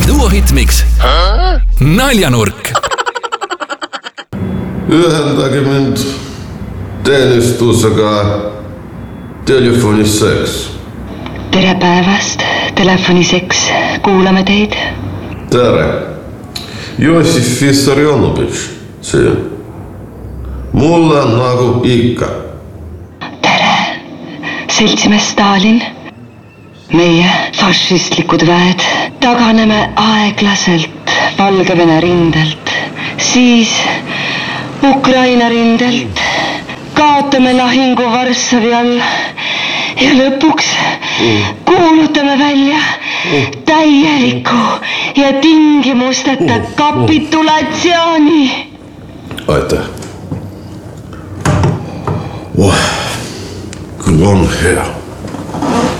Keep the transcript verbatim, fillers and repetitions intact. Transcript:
Duo Hitmix Naljanurk. Ühendage mind teenistusega telefoniseks. Tere päevast, telefoniseks, kuulame teid. Tere, Jossif Vissarionovitš siin. Mulle nagu ikka. Tere, seltsimees Stalin. Meie fašistlikud väed taganeme aeglaselt Valgevene rindelt, siis Ukraina rindelt, kaotame lahingu Varssavi all ja lõpuks kuulutame välja täieliku ja tingimusteta kapitulatsiooni. Aitäh. Oh, küll on hea.